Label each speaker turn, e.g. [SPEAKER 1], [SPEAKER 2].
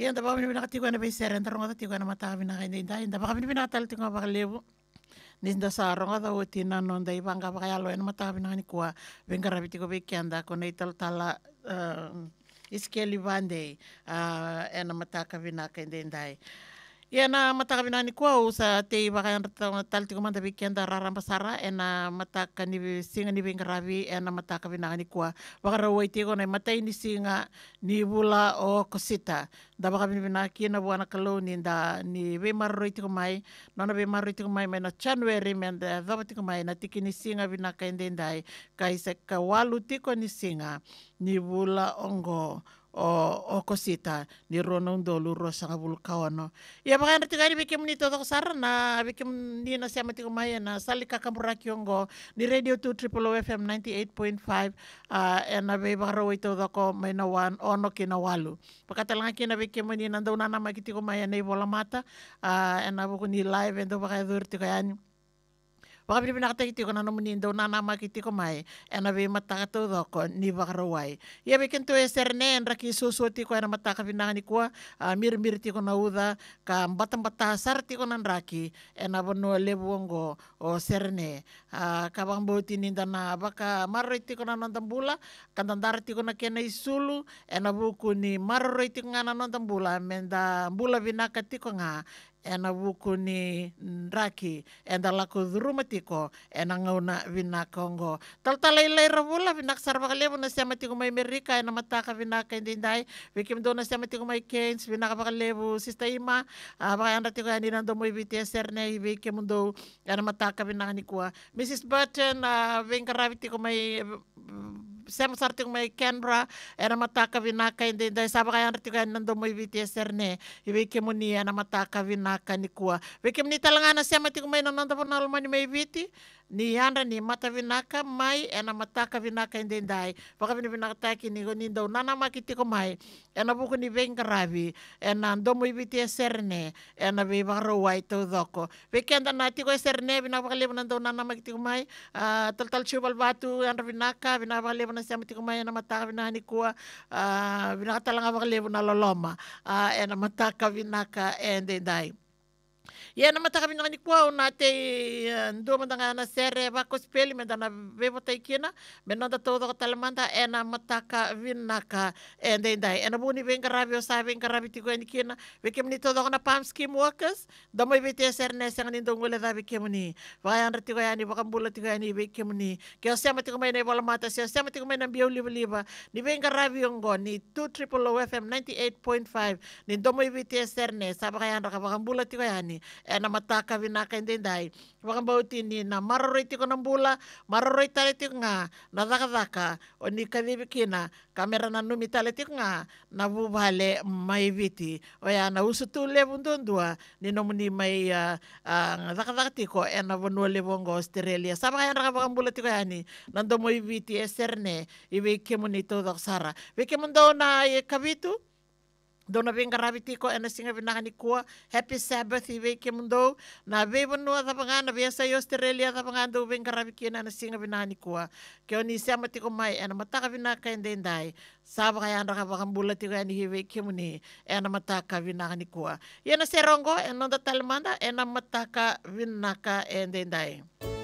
[SPEAKER 1] Yan da ba kami nakatigo na beser en taronga tigo na mata kami na kain dai da ba kami nakatal tingo ba lebu ninda sa ronga da utina non dai banga ba kaya lo en mata kami na ni kwa venga rabiti ko bekenda ko nei tal tala iskeli bande en mata kami na kain dai ia na mataka vinani kua usa te baka talti komanda weekenda rara basara ena mataka ni singa ni bingaravi ena mataka vinani kua baka rawai te ko na matai ni singa ni bula o kosita da baka vinaki na buana kalau ni da ni we marro te mai nona we marro te mai na January men da te mai na tiki ni singa vinaka endendai kai se ka walu tiko ni singa ni bula ongo o kosita ni rono ndolu rosa ngabul kawano ya baka tigari bikim ni todo sar na bikim ni na siya matiko maya na salika kamuraki ongo ni radio 2 triple FM 98.5 na be baka rawai todo ko may na wan ono kinawalu pagkatalanga kina bikim ni nandaw na makitiko maya na ibola mata na buko ni live endo baka durti kayani baka pinakatay ko na namunin daw na namakiti ko may ena be matakato do ko ni bakaraway ya bikin to eserne en raki susuti ko na mataka pinakani ko mir ti ko na uda ka batang sarti ko nan raki ena bono lebongo o serne kabang boti ninda na baka marriti ko na nandambula kandandarti ko na kena isulu ena buku ni marriti ko nga na nandambula menda bula binakati ko nga ena buku ni raki enda lako drumatiko ena ngauna vinakongo taltalay rabula vinak sarvakalevo na siya matiko may Amerika ena mataka vinaka indinday vikim do na siya matiko may Keynes vinaka bakalevo sista ima baka anda tiko yani nando mo BTS ne vikim do ena mataka vinaka ni kuwa Mrs. Burton vingkaravi tiko may Sem sarting may Canberra era mataka vinaka indinday saba kaya tiko yani nando mo BTS ne vikim ni ena mataka vinaka ni kuwa vikim ni talangana siya matiko may nananda po na almani may viti ni yanda ni mata vinaka mai ena mataka vinaka indinday baka vinaka taki ni goni daw nana makiti ko mai ena buku ni vengaravi ena ndomo ibiti eserne ena be barawai to doko vekenda nati ko eserne vinaka bakalevo nandaw nana makiti ko mai tal chubal batu ena vinaka bakalevo na siya matiko mai ena mataka vinaka ni kuwa vinaka talanga bakalevo na loloma ena mataka vinaka indinday ya na mataka vinaka ni kuwa unate ndo mandanga na sere bako speli mendana bebota ikina menonda todo ko talamanda ena mataka vinaka endendai ena buni vengaravi o sa vengaravi tiko ikina vekem ni todo na palm scheme workers damo ibete serne sang ni ndongole da vekem ni vaya tiko yani bakambula tiko yani vekem ni kyo sema tiko may na bola mata sema tiko may na biyo liba ni vengaravi ongo ni 2 triple FM 98.5 ni damo ibete serne sabaka yan bakambula tiko yani ena mataka vinaka indinday wakambauti ni na maroriti ko ng bula maroriti taliti nga na daka o ni kadibikina kamera na numitaliti nga na bubale may viti o ya na usutule bundundua ni nomuni may daka tiko ena bonole bongo Australia sama kaya nakabakambula tiko yani nando mo viti eserne ibe kemuni todo sara be kemundo na kabitu dona venga rabitiko ena singa vinaka ni kuwa happy sabbath iwe kemundo na bebo no atapanga na biasa yo Australia atapanga do venga rabikina na singa vinaka ni kuwa kyo ni sama tiko mai ena mataka vinaka indendai saba kaya anda kabakambula tiko yani hiwe kemuni ena mataka vinaka ni kuwa yana serongo ena da talmanda ena mataka vinaka indendai